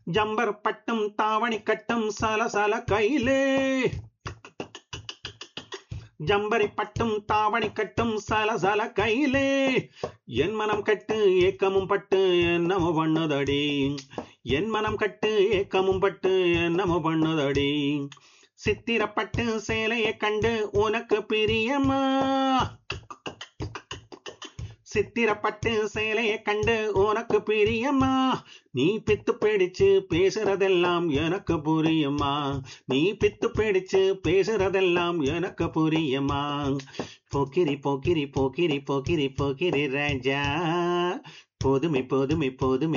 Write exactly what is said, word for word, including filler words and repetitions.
jumper பட்டும் தாவணி கட்டும் சலசல கையிலே, ஜம்பரி பட்டும் தாவணி கட்டும் சலசல கையிலே, என் மனம் கட்டு ஏக்கமும் பட்டு என்னமோ பண்ணுதடி, என் மனம் கட்டு ஏக்கமும் பட்டு என்னமோ பண்ணுதடி, சித்திரப்பட்டு சேலையை கண்டு உனக்கு பிரியமா, சித்திரப்பட்டு சேலையை கண்டு உனக்கு பிரியமா, நீ பித்து பிடிச்சு பேசுறதெல்லாம் எனக்கு புரியுமா, நீ பித்து பிடிச்சு பேசுறதெல்லாம் எனக்கு புரியுமா, போக்கிரி போக்கிரி போக்கிரி போக்கிரி போக்கிரி ராஜா, போதுமை போதுமை போதுமை